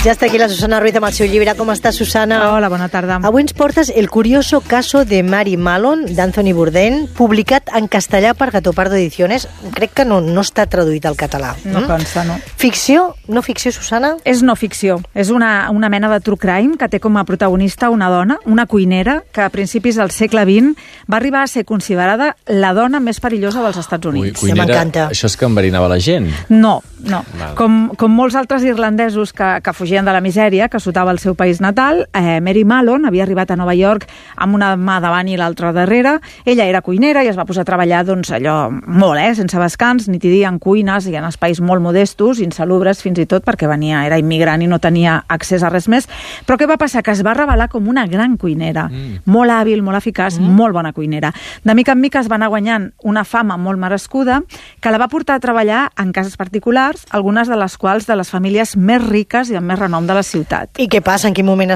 Ja està aquí la Susana Ruiz amb el seu llibre. Com està, Susana? Hola, bona tarda. Avui ens portes El curioso caso de Mary Mallon, d'Anthony Bourdain, publicat en castellà per Gatopardo Ediciones. Crec que no està traduït al català. No consta, no. Ficció? No ficció, Susana? És no ficció. És una mena de true crime que té com a protagonista una dona, una cuinera, que a principis del segle XX va arribar a ser considerada la dona més perillosa dels Estats Units. Ui, cuinera, m'encanta. Això és que enverinava la gent? No. Com molts altres irlandesos que fugien de la misèria, que sotava el seu país natal, Mary Mallon havia arribat a Nova York amb una mà davant i l'altra darrere. Ella era cuinera i es va posar a treballar, doncs, allò molt, sense descans, ni t'hi dia, en cuines i en espais molt modestos, insalubres fins i tot, perquè era immigrant i no tenia accés a res més. Però què va passar? Que es va revelar com una gran cuinera, molt hàbil, molt eficaç, molt bona cuinera. De mica en mica es va anar guanyant una fama molt merescuda que la va portar a treballar en cases particulars, algunes de les quals de les famílies més riques i amb més renom de la ciutat. I què passa? En quin moment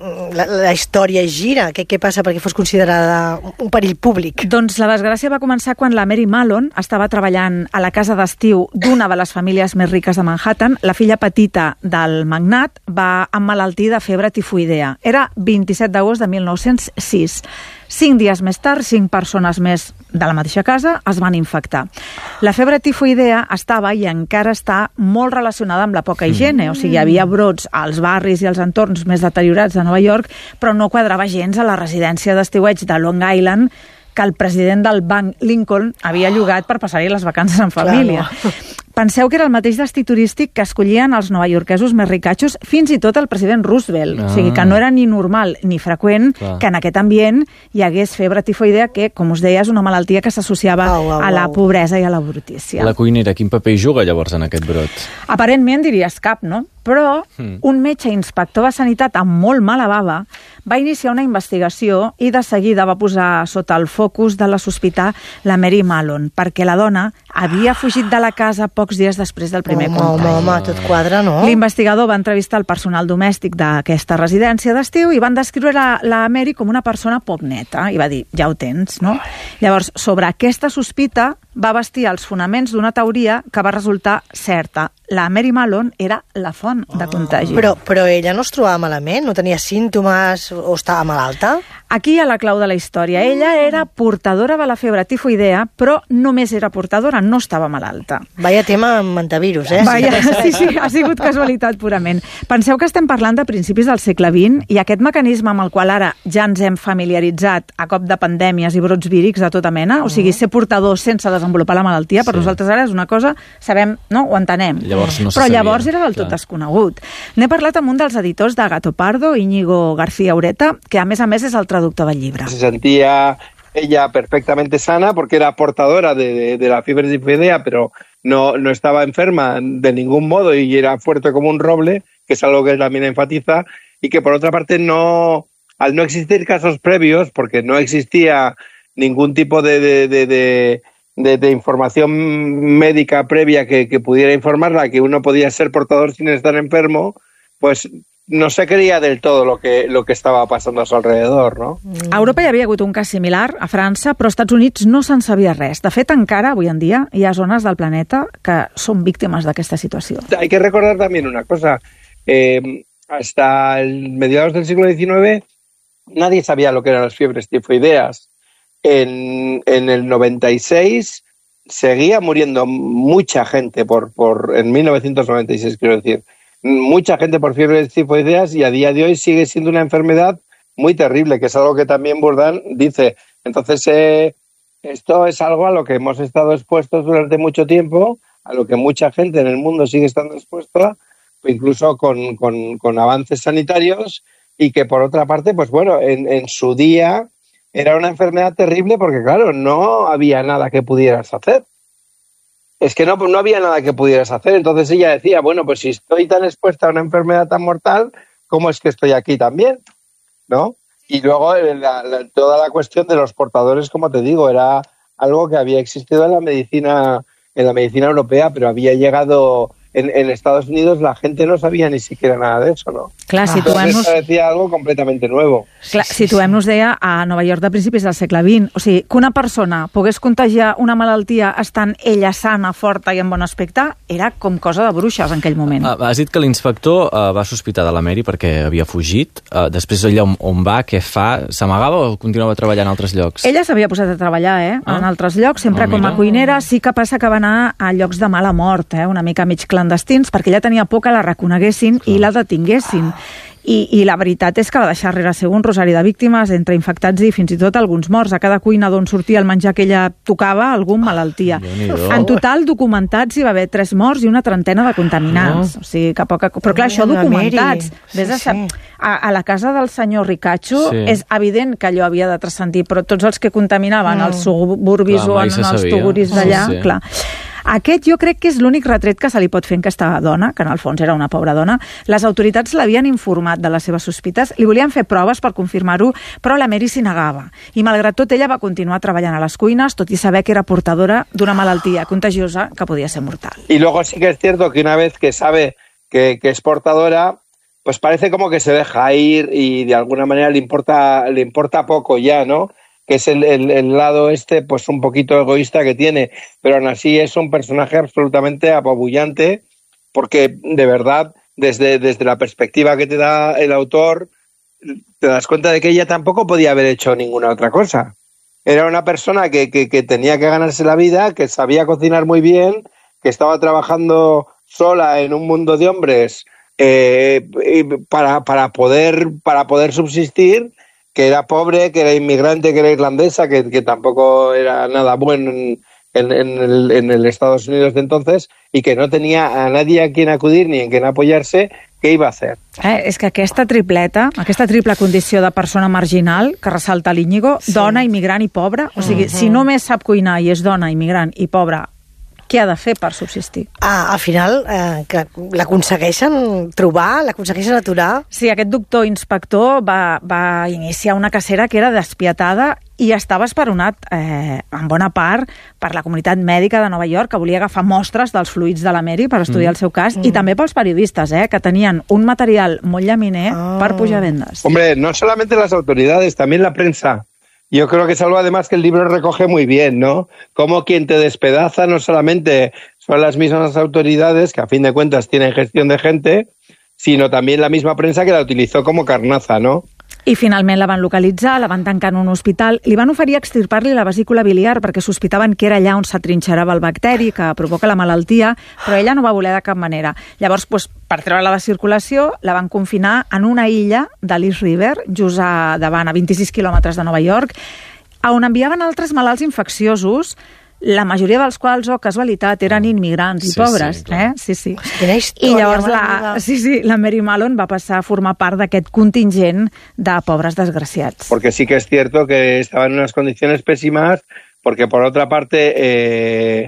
la història gira? Què passa perquè fos considerada un perill públic? Doncs la desgràcia va començar quan la Mary Mallon estava treballant a la casa d'estiu d'una de les famílies més riques de Manhattan. La filla petita del magnat va emmalaltir de febre tifoidea. Era 27 d'agost de 1906. 5 dies més tard, 5 persones més de la mateixa casa es van infectar. La febre tifoidea estava i encara està molt relacionada amb la poca higiene, o sigui, hi havia brots als barris i als entorns més deteriorats de Nova York, però no quadrava gens a la residència d'estiueig de Long Island que el president del Banc Lincoln havia llogat per passar-hi les vacances en família. Clar, no. Penseu que era el mateix destí turístic que escollien els novaiorquesos més ricatxos, fins i tot el president Roosevelt. O sigui, que no era ni normal ni freqüent que en aquest ambient hi hagués febre tifoidea, que, com us deia, és una malaltia que s'associava a la pobresa i a la brutícia. La cuinera, quin paper hi juga llavors en aquest brot? Aparentment diries cap, no? Però un metge inspector de sanitat amb molt mala bava va iniciar una investigació i de seguida va posar sota el focus de la sospita la Mary Mallon, perquè la dona havia fugit de la casa pocs dies després del primer contagi. Home, tot quadra, no? L'investigador va entrevistar el personal domèstic d'aquesta residència d'estiu i van descriure la Mary com una persona poc neta. I va dir, ja ho tens, no? Llavors, sobre aquesta sospita va bastir els fonaments d'una teoria que va resultar certa. La Mary Mallon era la font de contagi. Però ella no es trobava malament? No tenia símptomes o estava malalta? Aquí hi ha la clau de la història. Ella era portadora de la febre tifoidea, però només era portadora, no estava malalta. Vaya tema amb mentavirus, Sí, ha sigut casualitat purament. Penseu que estem parlant de principis del segle XX i aquest mecanisme amb el qual ara ja ens hem familiaritzat a cop de pandèmies i brots vírics de tota mena, o sigui, ser portador sense desenvolupar la malaltia, per nosaltres ara és una cosa, sabem, no? Ho entenem. Però llavors era del tot desconegut. N'he parlat amb un dels editors de Gatopardo, Íñigo García Ureta, que a més és el traductor del llibre. Se sentía ella perfectamente sana porque era portadora de la fiebre tifoidea, pero no estaba enferma de ningún modo y era fuerte como un roble, que es algo que él también enfatiza, y que por otra parte al no existir casos previos, porque no existía ningún tipo de información médica previa que pudiera informarla que uno podía ser portador sin estar enfermo, pues no se creia del todo lo que estava passant a su alrededor, no? A Europa hi havia hagut un cas similar, a França, però als Estats Units no se'n sabia res. De fet, encara, avui en dia, hi ha zones del planeta que són víctimes d'aquesta situació. Hay que recordar también una cosa. Hasta mediados del siglo XIX nadie sabía lo que eran las fiebres tifoideas. En el 96 seguía muriendo mucha gente en 1996, quiero decir, mucha gente por fiebres tifoideas, y a día de hoy sigue siendo una enfermedad muy terrible, que es algo que también Bourdain dice. Entonces, esto es algo a lo que hemos estado expuestos durante mucho tiempo, a lo que mucha gente en el mundo sigue estando expuesta, incluso con avances sanitarios, y que por otra parte, pues bueno, en su día era una enfermedad terrible porque, claro, no había nada que pudieras hacer. Es que no había nada que pudieras hacer. Entonces ella decía, bueno, pues si estoy tan expuesta a una enfermedad tan mortal, ¿cómo es que estoy aquí también? ¿No? Y luego toda la cuestión de los portadores, como te digo, era algo que había existido en la medicina europea, pero había llegado en Estados Unidos la gente no sabia ni siquiera nada de eso, ¿no? Clar, situem-nos... Parecía algo completamente nuevo. Clar, situem-nos, deia, a Nova York de principis del segle XX. O sigui, que una persona pogués contagiar una malaltia estant ella sana, forta i amb bon aspecte, era com cosa de bruixes en aquell moment. Has dit que l'inspector va sospitar de la Mary perquè havia fugit. Després allà on va, què fa? S'amagava o continuava treballant en altres llocs? Ella s'havia posat a treballar, en altres llocs, sempre com a cuinera. Sí que passa que va anar a llocs de mala mort, una mica mig clandestins, perquè ella tenia por que la reconeguessin i la detinguessin. I la veritat és que va deixar rere seu un rosari de víctimes, entre infectats i fins i tot alguns morts. A cada cuina d'on sortia el menjar que ella tocava, algun malaltia. En total, documentats, hi va haver 3 morts i una trentena de contaminants. O sigui, que poca... Però clar, això documentats. A la casa del senyor Ricacho és evident que allò havia de transcendir, però tots els que contaminaven els suburbis o en els tuguris d'allà, clar. Aquest jo crec que és l'únic retret que se li pot fer a aquesta dona, que en el fons era una pobra dona. Les autoritats l'havien informat de les seves sospites, li volien fer proves per confirmar-ho, però la Mary s'hi negava. I malgrat tot, ella va continuar treballant a les cuines, tot i saber que era portadora d'una malaltia contagiosa que podia ser mortal. Y luego sí que es cierto que una vez que sabe que es portadora, pues parece como que se deja ir y de alguna manera le importa poco ya, ¿no? Que es el lado pues un poquito egoísta que tiene, pero aún así es un personaje absolutamente apabullante, porque de verdad, desde la perspectiva que te da el autor, te das cuenta de que ella tampoco podía haber hecho ninguna otra cosa. Era una persona que tenía que ganarse la vida, que sabía cocinar muy bien, que estaba trabajando sola en un mundo de hombres para poder subsistir, que era pobre, que era inmigrante, que era irlandesa, que tampoco era nada bueno en el Estados Unidos de entonces, y que no tenía a nadie a quien acudir ni en quien apoyarse, què hi va fer? És que aquesta triple condició de persona marginal que ressalta l'Íñigo, dona, immigrant i pobra, o sigui, si només sap cuinar i és dona, immigrant i pobra, què ha de fer per subsistir? Al final, que l'aconsegueixen trobar, l'aconsegueixen aturar? Sí, aquest doctor inspector va iniciar una cacera que era despietada i estava esperonat, en bona part, per la comunitat mèdica de Nova York, que volia agafar mostres dels fluids de la Mary per estudiar el seu cas, i també pels periodistes, que tenien un material molt llaminer per pujar vendes. Hombre, no solamente las autoridades, también la prensa. Yo creo que es algo además que el libro recoge muy bien, ¿no? Como quien te despedaza no solamente son las mismas autoridades, que a fin de cuentas tienen gestión de gente, sino también la misma prensa que la utilizó como carnaza, ¿no? I finalment la van localitzar, la van tancar en un hospital, li van oferir extirpar-li la vesícula biliar perquè sospitaven que era allà on s'atrinxerava el bacteri que provoca la malaltia, però ella no va voler de cap manera. Llavors, per treure-la de circulació, la van confinar en una illa de l'East River, just davant, a 26 quilòmetres de Nova York, on enviaven altres malalts infecciosos, la majoria dels quals, casualitat, eren immigrants i pobres. Sí. Quina història. I llavors la Mary Mallon va passar a formar part d'aquest contingent de pobres desgraciats. Porque sí que es cierto que estaba en unas condiciones pésimas, porque por otra parte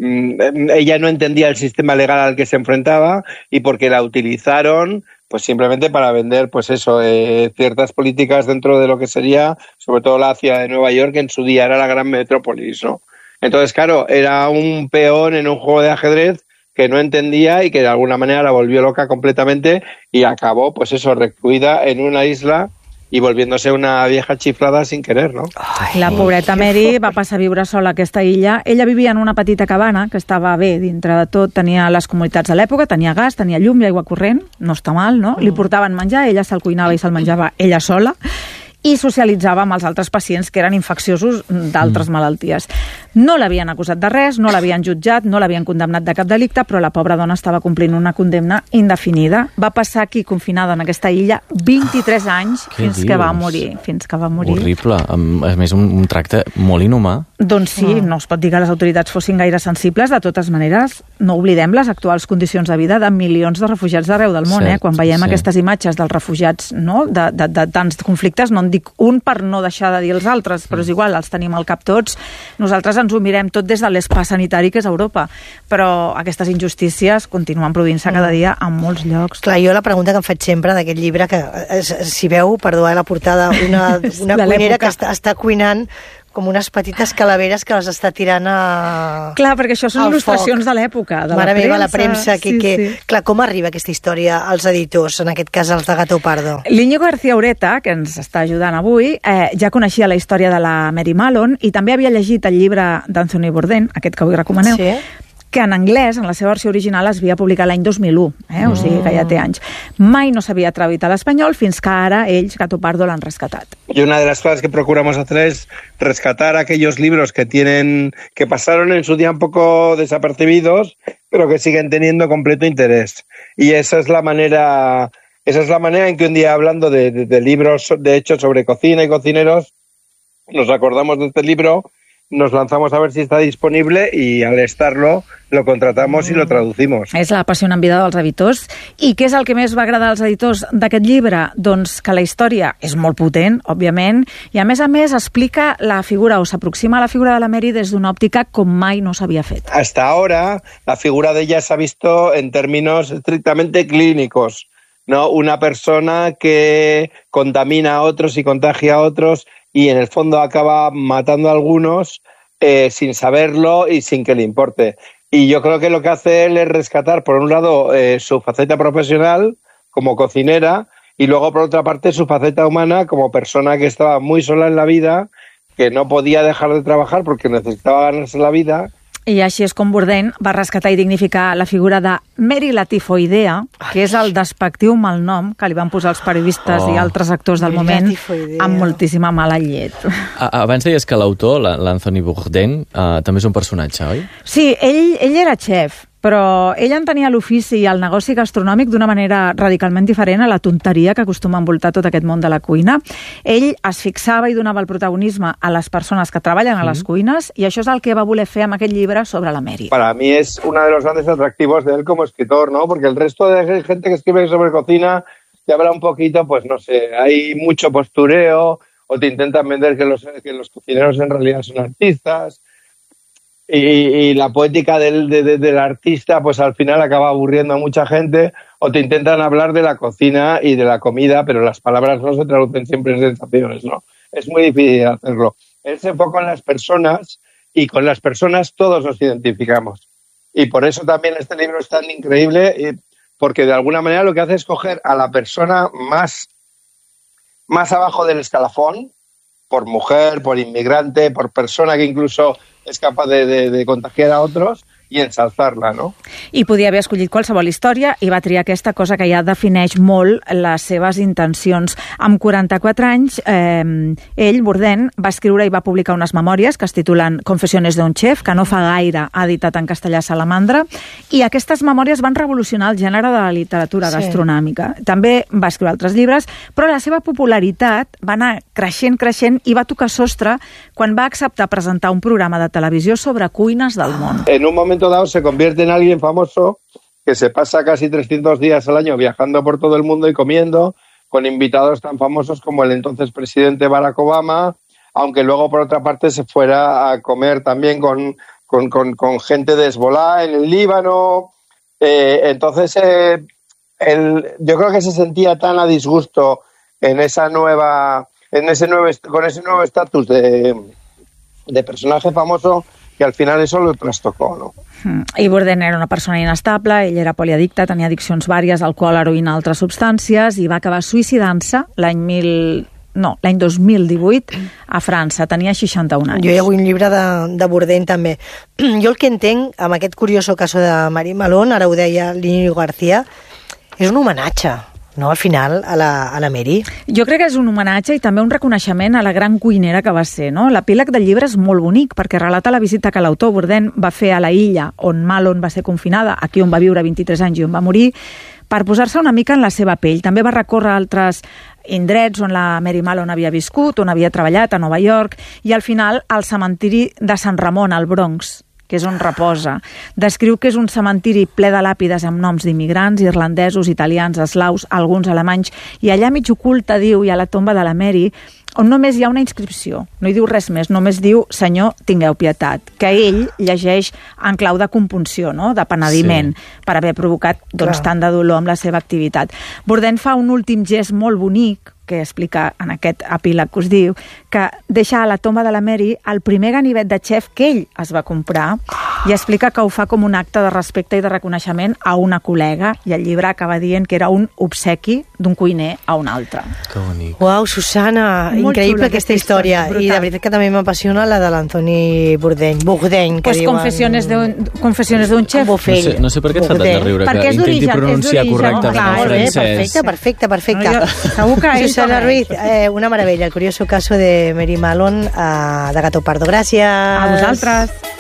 ella no entendía el sistema legal al que se enfrentaba y porque la utilizaron pues simplemente para vender ciertas políticas dentro de lo que sería sobre todo la ciudad de Nueva York, que en su día era la gran metrópolis, ¿no? Entonces, claro, era un peón en un juego de ajedrez que no entendía y que de alguna manera la volvió loca completamente y acabó, recluida en una isla i volviéndose una vieja xifrada sin querer, ¿no? La pobreta Mary va passar a viure sola a aquesta illa. Ella vivia en una petita cabana que estava bé dintre de tot, tenia les comoditats de l'època, tenia gas, tenia llum i aigua corrent, no està mal, no? Li portaven menjar, ella se'l cuinava i se'l menjava ella sola, i socialitzava amb els altres pacients que eren infecciosos d'altres malalties. No l'havien acusat de res, no l'havien jutjat, no l'havien condemnat de cap delicte, però la pobra dona estava complint una condemna indefinida. Va passar aquí confinada en aquesta illa 23 anys fins que va morir. Horrible. A més, un tracte molt inhumà. Doncs sí, no es pot dir que les autoritats fossin gaire sensibles. De totes maneres, no oblidem les actuals condicions de vida de milions de refugiats d'arreu del món. Quan veiem aquestes imatges dels refugiats, no? de tants conflictes, no en dic un per no deixar de dir els altres, però és igual, els tenim al cap tots. Nosaltres ens ho mirem tot des de l'espai sanitari que és Europa, però aquestes injustícies continuen produint-se cada dia en molts llocs. Clar, jo la pregunta que em faig sempre d'aquest llibre, que si veu, perdó, la portada, una cuinera que està cuinant com unes petites calaveres que les està tirant a... Clar, perquè això són il·lustracions de l'època, de Mare la premsa. meva, la premsa. Sí. Clar, com arriba aquesta història als editors, en aquest cas els de Gato Pardo? L'Íñigo García Ureta, que ens està ajudant avui, ja coneixia la història de la Mary Mallon i també havia llegit el llibre d'Anthony Bourdain, aquest que avui recomaneu, que en anglès, en la seva versió original, es havia publicat l'any 2001, o sigui que ja té anys. Mai no s'havia traduït a l'espanyol fins que ara ells, Gato Pardo, l'han rescatat. Y una de las cosas que procuramos hacer es rescatar aquellos libros que pasaron en su día un poco desapercibidos, pero que siguen teniendo completo interés. Y esa es la manera en que un día, hablando de libros, de hecho, sobre cocina y cocineros, nos acordamos de este libro, nos lanzamos a ver si está disponible y al estarlo lo contratamos i lo traducimos. És l'apassionant vida dels editors. I què és el que més va agradar als editors d'aquest llibre? Doncs que la història és molt potent, òbviament, i a més explica la figura o s'aproxima a la figura de la Mary des d'una òptica com mai no s'havia fet. Hasta ahora la figura de ella se ha visto en términos estrictamente clínicos, ¿no? Una persona que contamina a otros y contagia a otros y en el fondo acaba matando a algunos sin saberlo y sin que le importe. Y yo creo que lo que hace él es rescatar, por un lado, su faceta profesional como cocinera y luego, por otra parte, su faceta humana como persona que estaba muy sola en la vida, que no podía dejar de trabajar porque necesitaba ganarse la vida. I així és com Bourdain va rescatar i dignificar la figura de Mary la tifoidea, que és el despectiu malnom que li van posar els periodistes i altres actors del moment amb moltíssima mala llet. Abans deies que l'autor, l'Anthony Bourdain, també és un personatge, oi? Sí, ell era xef, però ell entenia l'ofici i el negoci gastronòmic d'una manera radicalment diferent a la tonteria que acostuma a envoltar tot aquest món de la cuina. Ell es fixava i donava el protagonisme a les persones que treballen a les cuines i això és el que va voler fer amb aquest llibre sobre la Mary. Para mí es uno de los grandes atractivos de él como escritor, ¿no? Porque el resto de gente que escribe sobre cocina te habla un poquito, pues no sé, hay mucho postureo o te intentan vender que los cocineros en realidad son artistas. Y la poética del artista pues al final acaba aburriendo a mucha gente, o te intentan hablar de la cocina y de la comida, pero las palabras no se traducen siempre en sensaciones, ¿no? Es muy difícil hacerlo. Él se enfoca en las personas y con las personas todos nos identificamos. Y por eso también este libro es tan increíble, porque de alguna manera lo que hace es coger a la persona más abajo del escalafón, por mujer, por inmigrante, por persona que incluso és capaz de contagiar a otros i ensalzar-la, no? I podia haver escollit qualsevol història i va triar aquesta cosa que ja defineix molt les seves intencions. Amb 44 anys, ell, Bourdain, va escriure i va publicar unes memòries que es titulen Confessiones d'un chef, que no fa gaire ha editat en castellà Salamandra, i aquestes memòries van revolucionar el gènere de la literatura gastronòmica. També va escriure altres llibres, però la seva popularitat va anar creixent i va tocar sostre quan va acceptar presentar un programa de televisió sobre cuines del món. En un momento dado se convierte en alguien famoso que se pasa casi 300 días al año viajando por todo el mundo y comiendo con invitados tan famosos como el entonces presidente Barack Obama, aunque luego por otra parte se fuera a comer también con gente de Hezbollah en el Líbano. Entonces yo creo que se sentía tan a disgusto con ese nuevo estatus de personaje famoso que al final eso lo trastocó, ¿no? I Bourdain era una persona inestable, ell era poliaddicte, tenia addiccions vàries, alcohol, heroïna, altres substàncies, i va acabar suïcidant-se l'any 2018 a França. Tenia 61 anys. Jo hi ha un llibre de Bourdain també. Jo el que entenc amb aquest curioso caso de Mary Mallon, ara ho deia l'Íñigo García, és un homenatge, no, al final, a la Mary. Jo crec que és un homenatge i també un reconeixement a la gran cuinera que va ser, no? L'epíleg del llibre és molt bonic perquè relata la visita que l'autor Bourdain va fer a la illa on Mallon va ser confinada, aquí on va viure 23 anys i on va morir, per posar-se una mica en la seva pell. També va recórrer altres indrets on la Mary Mallon havia viscut, on havia treballat, a Nova York, i al final al cementiri de Sant Ramon, al Bronx, que és on reposa. Descriu que és un cementiri ple de làpides amb noms d'immigrants, irlandesos, italians, eslaus, alguns alemanys, i allà mig oculta, diu, hi ha la tomba de la Mary, on només hi ha una inscripció, no hi diu res més, només diu Senyor, tingueu pietat, que ell llegeix en clau de compunció, no? De penediment, per haver provocat tant de dolor amb la seva activitat. Bourdain fa un últim gest molt bonic, que explica en aquest epíleg que us diu, que deixa a la tomba de la Mary el primer ganivet de xef que ell es va comprar i explica que ho fa com un acte de respecte i de reconeixement a una col·lega, i el llibre acaba dient que era un obsequi d'un cuiner a un altre. Que bonic. Uau, Susana, Molt increïble xula aquesta història. brutal. I de veritat que també m'apassiona la de l'Antoni Bourdain, que Pues diuen... confessions d'un xef. Bufell. No sé per què et fa tant de riure, Perquè que és intenti d'origen, pronunciar és d'origen, correctament clar, el francès. Perfecte. No, segur que ell Susana coneix. Ruiz, una meravella, el curioso caso de Mary Mallon de Gato Pardo. Gràcies. A vosaltres.